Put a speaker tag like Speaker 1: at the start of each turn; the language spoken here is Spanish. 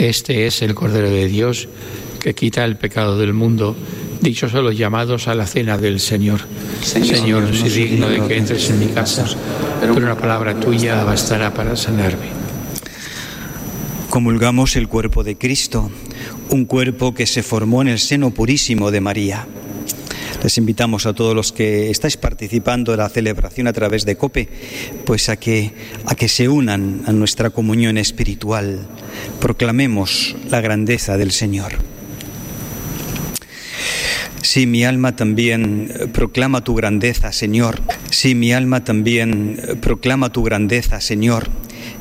Speaker 1: Este es el Cordero de Dios que quita el pecado del mundo. Dichosos los llamados a la cena del Señor. Señor, no soy digno de que entres en mi casa, pero una palabra tuya bastará para sanarme.
Speaker 2: Comulgamos el cuerpo de Cristo, un cuerpo que se formó en el seno purísimo de María. Les invitamos a todos los que estáis participando de la celebración a través de COPE, pues a que se unan a nuestra comunión espiritual. Proclamemos la grandeza del Señor. Sí, mi alma también proclama tu grandeza, Señor. Sí, mi alma también proclama tu grandeza, Señor.